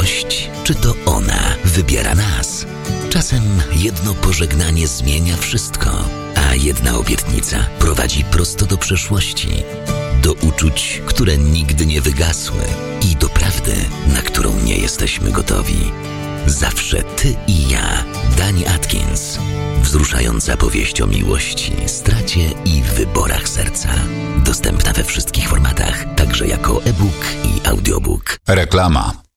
miłość, czy to ona wybiera nas? Czasem jedno pożegnanie zmienia wszystko, a jedna obietnica prowadzi prosto do przeszłości, do uczuć, które nigdy nie wygasły i do prawdy, na którą nie jesteśmy gotowi. Zawsze ty i ja. Dani Atkins. Wzruszająca powieść o miłości, stracie i wyborach serca. Dostępna we wszystkich formatach, także jako e-book i audiobook. Reklama.